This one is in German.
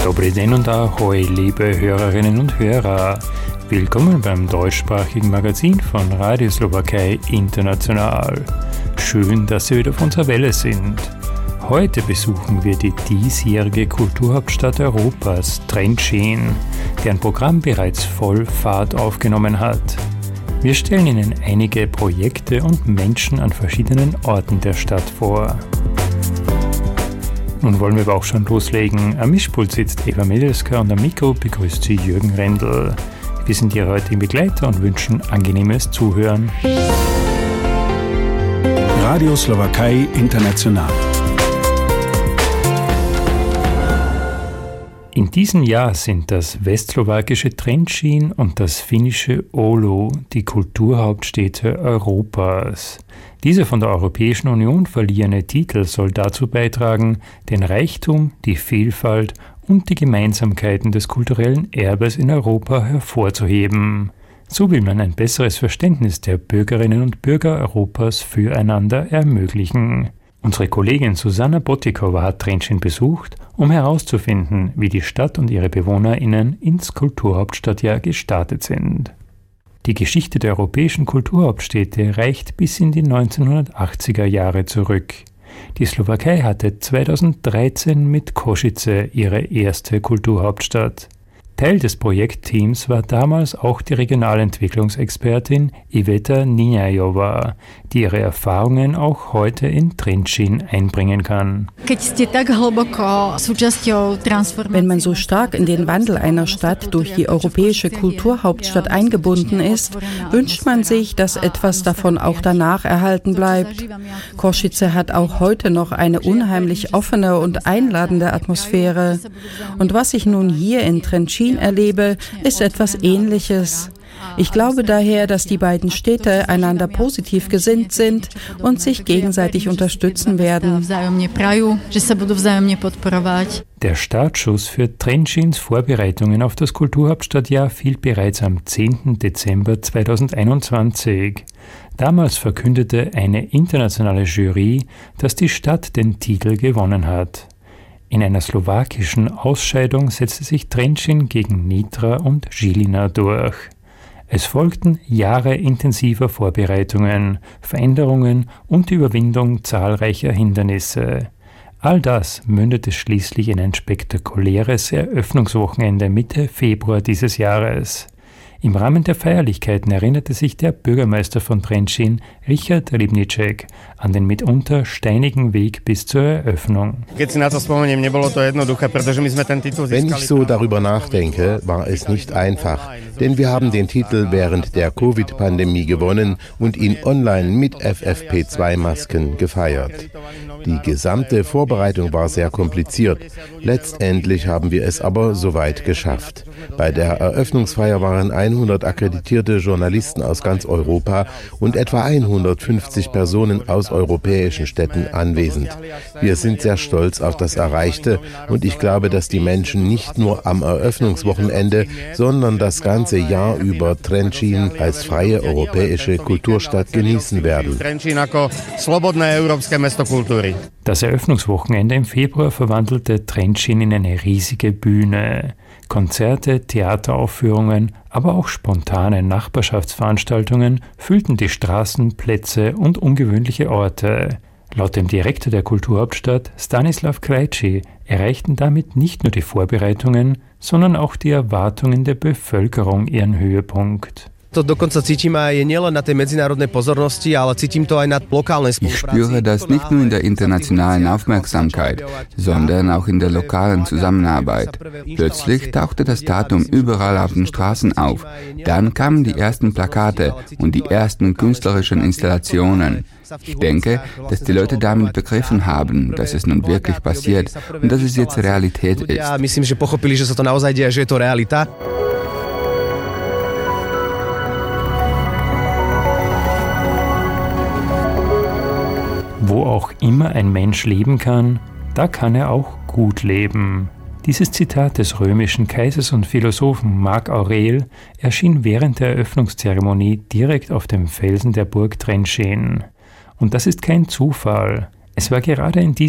Dobry den und ahoi, liebe Hörerinnen und Hörer. Willkommen beim deutschsprachigen Magazin von Radio Slowakei International. Schön, dass Sie wieder auf unserer Welle sind. Heute besuchen wir die diesjährige Kulturhauptstadt Europas, Trenčín, deren Programm bereits voll Fahrt aufgenommen hat. Wir stellen Ihnen einige Projekte und Menschen an verschiedenen Orten der Stadt vor. Nun wollen wir aber auch schon loslegen. Am Mischpult sitzt Eva Medelska und am Mikro begrüßt sie Jürgen Rendl. Wir sind Ihre heutigen Begleiter und wünschen angenehmes Zuhören. Radio Slowakei International. In diesem Jahr sind das westslowakische Trenčín und das finnische Oulu die Kulturhauptstädte Europas. Dieser von der Europäischen Union verliehene Titel soll dazu beitragen, den Reichtum, die Vielfalt und die Gemeinsamkeiten des kulturellen Erbes in Europa hervorzuheben. So will man ein besseres Verständnis der Bürgerinnen und Bürger Europas füreinander ermöglichen. Unsere Kollegin Susanna Botikova hat Trenčín besucht, um herauszufinden, wie die Stadt und ihre BewohnerInnen ins Kulturhauptstadtjahr gestartet sind. Die Geschichte der europäischen Kulturhauptstädte reicht bis in die 1980er Jahre zurück. Die Slowakei hatte 2013 mit Košice ihre erste Kulturhauptstadt. Teil des Projektteams war damals auch die Regionalentwicklungsexpertin Iveta Ninajová, die ihre Erfahrungen auch heute in Trenčín einbringen kann. Wenn man so stark in den Wandel einer Stadt durch die europäische Kulturhauptstadt eingebunden ist, wünscht man sich, dass etwas davon auch danach erhalten bleibt. Košice hat auch heute noch eine unheimlich offene und einladende Atmosphäre. Und was ich nun hier in Trenčín erlebe, ist etwas Ähnliches. Ich glaube daher, dass die beiden Städte einander positiv gesinnt sind und sich gegenseitig unterstützen werden. Der Startschuss für Trenčíns Vorbereitungen auf das Kulturhauptstadtjahr fiel bereits am 10. Dezember 2021. Damals verkündete eine internationale Jury, dass die Stadt den Titel gewonnen hat. In einer slowakischen Ausscheidung setzte sich Trenčín gegen Nitra und Žilina durch. Es folgten Jahre intensiver Vorbereitungen, Veränderungen und die Überwindung zahlreicher Hindernisse. All das mündete schließlich in ein spektakuläres Eröffnungswochenende Mitte Februar dieses Jahres. Im Rahmen der Feierlichkeiten erinnerte sich der Bürgermeister von Trenčín, Richard Rybníček, an den mitunter steinigen Weg bis zur Eröffnung. Wenn ich so darüber nachdenke, war es nicht einfach, denn wir haben den Titel während der Covid-Pandemie gewonnen und ihn online mit FFP2-Masken gefeiert. Die gesamte Vorbereitung war sehr kompliziert. Letztendlich haben wir es aber soweit geschafft. Bei der Eröffnungsfeier waren 100 akkreditierte Journalisten aus ganz Europa und etwa 150 Personen aus europäischen Städten anwesend. Wir sind sehr stolz auf das Erreichte und ich glaube, dass die Menschen nicht nur am Eröffnungswochenende, sondern das ganze Jahr über Trenčín als freie europäische Kulturstadt genießen werden. Das Eröffnungswochenende im Februar verwandelte Trenčín in eine riesige Bühne. Konzerte, Theateraufführungen, aber auch spontane Nachbarschaftsveranstaltungen füllten die Straßen, Plätze und ungewöhnliche Orte. Laut dem Direktor der Kulturhauptstadt, Stanislav Krejci, erreichten damit nicht nur die Vorbereitungen, sondern auch die Erwartungen der Bevölkerung ihren Höhepunkt. Ich spüre das nicht nur in der internationalen Aufmerksamkeit, sondern auch in der lokalen Zusammenarbeit. Plötzlich tauchte das Datum überall auf den Straßen auf. Dann kamen die ersten Plakate und die ersten künstlerischen Installationen. Ich denke, dass die Leute damit begriffen haben, dass es nun wirklich passiert und dass es jetzt Realität ist. Wo auch immer ein Mensch leben kann, da kann er auch gut leben. Dieses Zitat des römischen Kaisers und Philosophen Marc Aurel erschien während der Eröffnungszeremonie direkt auf dem Felsen der Burg Trenčín. Und das ist kein Zufall. Es war gerade in